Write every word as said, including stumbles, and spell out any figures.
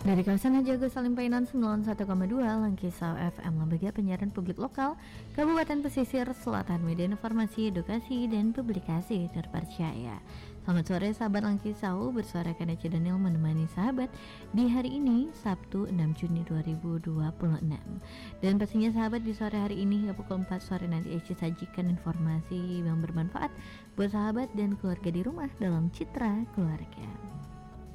Dari kawasan Haji Agus Salim Painan sembilan puluh satu koma dua Langkisau F M, lembaga penyiaran publik lokal Kabupaten Pesisir Selatan, media informasi, edukasi, dan publikasi terpercaya. Selamat sore sahabat Langkisau, bersuara Kanace Daniel menemani sahabat di hari ini Sabtu enam Juni dua ribu dua puluh enam. Dan pastinya sahabat, di sore hari ini hingga pukul empat sore nanti Eci sajikan informasi yang bermanfaat buat sahabat dan keluarga di rumah dalam Citra Keluarga.